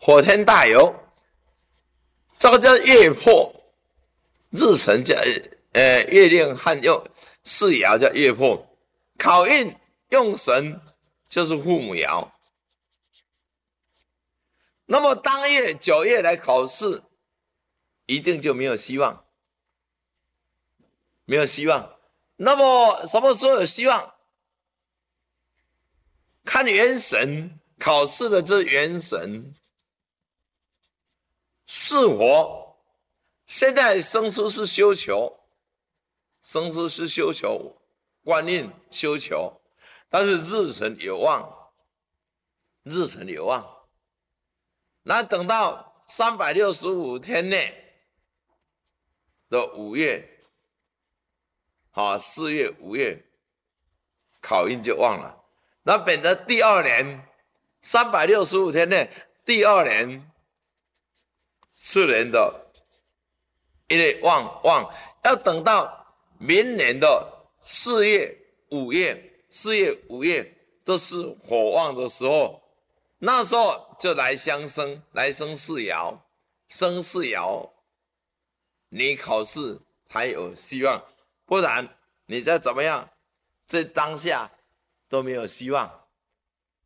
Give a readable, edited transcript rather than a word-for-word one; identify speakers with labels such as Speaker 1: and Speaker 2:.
Speaker 1: 火天大有，这个叫月破，日辰叫月令和用四爻叫月破，考运用神就是父母爻。那么当月9月来考试，一定就没有希望，没有希望。那么什么时候有希望？看元神，考试的这元神是火。现在生出是修求，生出是修求，观念修求，但是日辰有望，日辰有望。那等到365天内的5月，4月、5月，考运就旺了。那本的第2年365天内，第2年次年的，因为旺，要等到明年的4月、5月，4月、5月都是火旺的时候，那时候就来相生，来生4爻，生4爻，你考试才有希望，不然你再怎么样，在当下都没有希望。